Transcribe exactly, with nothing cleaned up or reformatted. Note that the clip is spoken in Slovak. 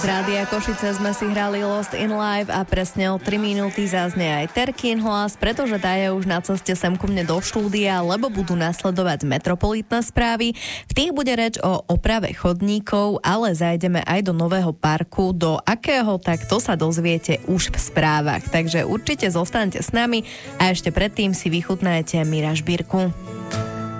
Z Rádia Košice sme si hrali Lost in Life a presne o tri minúty zaznie aj Terkin hlas, pretože tá je už na ceste sem ku mne do štúdia, lebo budú nasledovať metropolitné správy. V tých bude reč o oprave chodníkov, ale zajdeme aj do nového parku, do akého, tak to sa dozviete už v správach. Takže určite zostaňte s nami a ešte predtým si vychutnajte Mira Žbírku.